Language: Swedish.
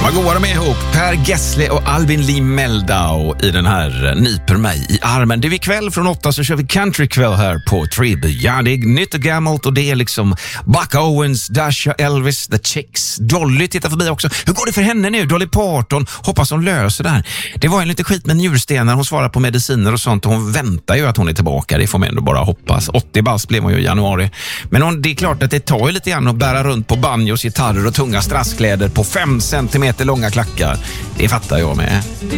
Vad goda de är ihop. Per Gessle och Albin Lee Meldau i den här Nyper mig i armen. Det är kväll från 8 så kör vi countrykväll här på Trib. Ja, det är nytt och gammalt och det är liksom Buck Owens, Dasha, Elvis, The Chicks. Dolly tittar förbi också. Hur går det för henne nu? Dolly Parton. Hoppas hon löser det här. Det var en lite skit med njurstenar. Hon svarar på mediciner och sånt och hon väntar ju att hon är tillbaka. Det får man ändå bara hoppas. 80 bast blev hon ju i januari. Men det är klart att det tar ju lite grann att bära runt på banjos, gitarrer och tunga strasskläder på 5 centimeter långa klackar. Det fattar jag med.